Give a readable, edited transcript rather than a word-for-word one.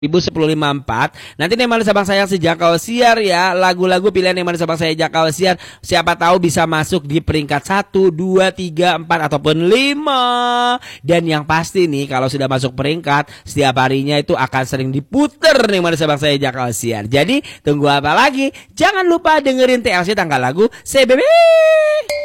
1054. Nanti nih manis abang sayang sejak kau siar ya, lagu-lagu pilihan yang manis abang saya sejak kau siar, siapa tahu bisa masuk di peringkat 1, 2, 3, 4 ataupun 5. Dan yang pasti nih kalau sudah masuk peringkat, setiap harinya itu akan sering diputer nih manis abang saya sejak kau siar. Jadi tunggu apa lagi? Jangan lupa dengerin TLC tanggal lagu CBB.